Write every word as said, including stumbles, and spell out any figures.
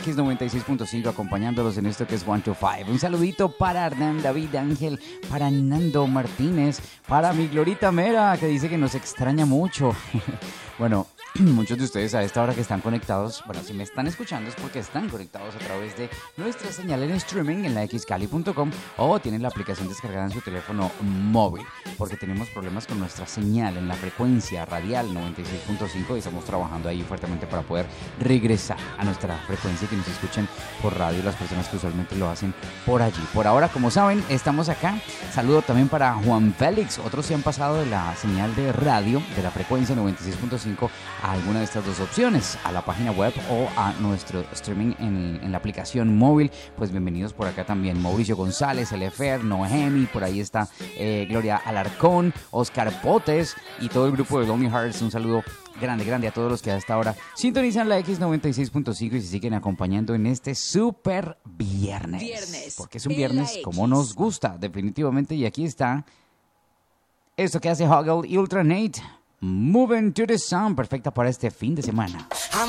X noventa y seis punto cinco acompañándolos en esto que es One to Five. Un saludito para Hernán David Ángel, para Nando Martínez, para mi Glorita Mera, que dice que nos extraña mucho. Bueno, muchos de ustedes a esta hora que están conectados, bueno, si me están escuchando es porque están conectados a través de nuestra señal en streaming en la x cali punto com o tienen la aplicación descargada en su teléfono móvil, porque tenemos problemas con nuestra señal en la frecuencia radial noventa y seis punto cinco y estamos trabajando ahí fuertemente para poder regresar a nuestra frecuencia y que nos escuchen por radio las personas que usualmente lo hacen por allí. Por ahora, como saben, estamos acá. Saludo también para Juan Félix. Otros se han pasado de la señal de radio de la frecuencia noventa y seis punto cinco a alguna de estas dos opciones, a la página web o a nuestro streaming en, en la aplicación móvil. Pues bienvenidos por acá también Mauricio González, Elefer, Noemi, por ahí está eh, Gloria Alarcón, Oscar Potes y todo el grupo de Lonely Hearts. Un saludo grande, grande a todos los que hasta ahora sintonizan la X noventa y seis punto cinco y se siguen acompañando en este super viernes. Viernes. Porque es un viernes como nos gusta, definitivamente. Y aquí está esto que hace Hoggle y Ultranate, Moving to the Sun, perfecta para este fin de semana.